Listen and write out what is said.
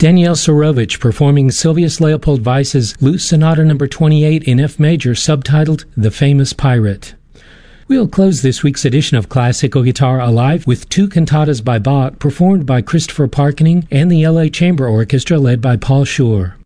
Daniel Sorovich performing Sylvius Leopold Weiss's Lute Sonata No. 28 in F major, subtitled The Famous Pirate. We'll close this week's edition of Classical Guitar Alive with two cantatas by Bach performed by Christopher Parkening and the LA Chamber Orchestra led by Paul Schur.